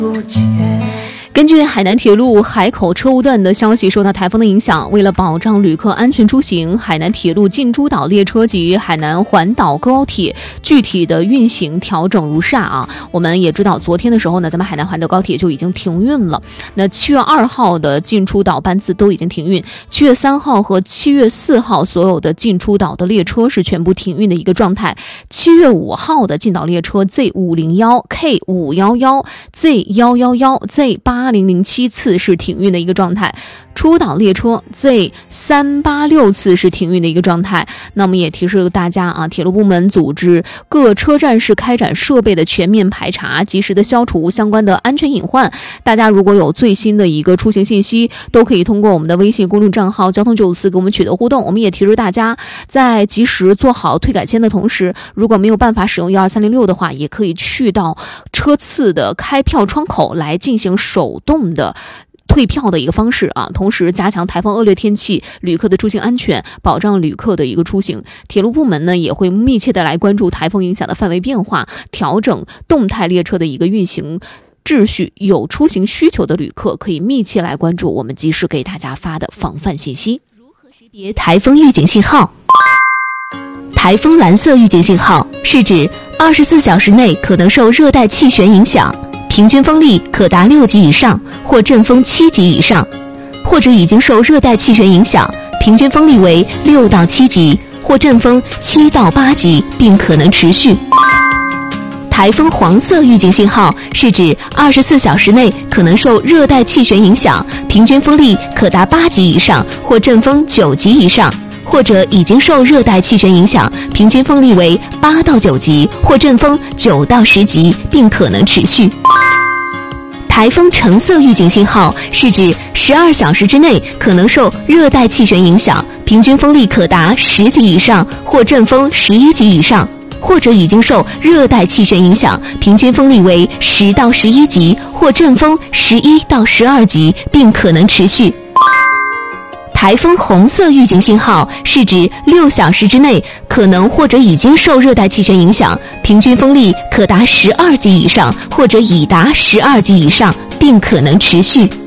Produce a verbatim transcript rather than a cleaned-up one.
根据海南铁路海口车务段的消息，受到台风的影响，为了保障旅客安全出行，海南铁路进珠岛列车及海南环岛高铁具体的运行调整如下啊。我们也知道，昨天的时候呢，咱们海南环岛高铁就已经停运了。那七月二号的进出岛班次都已经停运，七月三号和七月四号所有的进出岛的列车是全部停运的一个状态。七月五号的进岛列车 Z 五零一 K 五一一 Z 一一一 Z 八零零七次是停运的一个状态，出岛列车 Z 三八六次是停运的一个状态。那么也提示大家啊，铁路部门组织各车站是开展设备的全面排查，及时的消除相关的安全隐患。大家如果有最新的一个出行信息，都可以通过我们的微信公众账号交通九五四跟我们取得互动。我们也提示大家，在及时做好退改签的同时，如果没有办法使用一二三零六的话，也可以去到车次的开票窗口来进行手动的退票的一个方式啊，同时加强台风恶劣天气旅客的出行安全，保障旅客的一个出行。铁路部门呢也会密切的来关注台风影响的范围变化，调整动态列车的一个运行秩序。有出行需求的旅客可以密切来关注我们及时给大家发的防范信息。 如何识别台风预警信号？台风蓝色预警信号是指二十四小时内可能受热带气旋影响，平均风力可达六级以上或阵风七级以上，或者已经受热带气旋影响，平均风力为六到七级或阵风七到八级，并可能持续。台风黄色预警信号是指二十四小时内可能受热带气旋影响，平均风力可达八级以上或阵风九级以上，或者已经受热带气旋影响，平均风力为八到九级或阵风九到十级，并可能持续。台风橙色预警信号是指十二小时之内可能受热带气旋影响，平均风力可达十级以上或阵风十一级以上，或者已经受热带气旋影响，平均风力为十到十一级或阵风十一到十二级，并可能持续。台风红色预警信号是指六小时之内可能或者已经受热带气旋影响，平均风力可达十二级以上或者已达十二级以上，并可能持续。